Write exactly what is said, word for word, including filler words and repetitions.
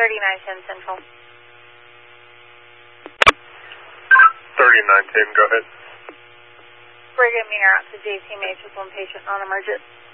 thirty-nine ten Central. thirty-nine ten, go ahead. Brigham, you're out to J C Matrix, one patient, non-emergent.